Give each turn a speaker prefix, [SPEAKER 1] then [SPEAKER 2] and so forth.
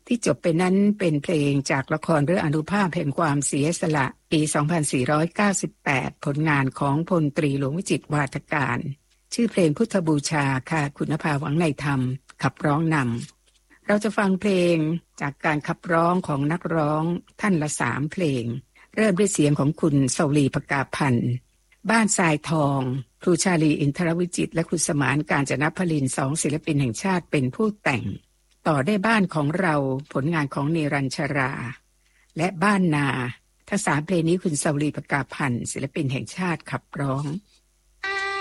[SPEAKER 1] ที่จบไปนั้นเป็นเพลงจากละครเรื่องอานุภาพแห่งความเสียสละปี 2498 ผลงานของพลตรีหลวงวิจิตรวาทการชื่อเพลงพุทธบูชาค่ะคุณภาหวังในธรรมขับร้องนำเราจะฟังเพลงจากการขับร้องของนักร้องท่านละ3เพลงเริ่มด้วยเสียงของคุณเสาลีภกาพันธ์บ้านทรายทองครูชาลีอินทรวิจิตรและครูสมานกาญจนพลิน2ศิลปินแห่งชาติเป็นผู้แต่งต่อได้บ้านของเราผลงานของเนรัญชราและบ้านนาทั้ง3เพลงนี้คุณเสาลีภกาพันธ์ศิลปินแห่งชาติขับร้อง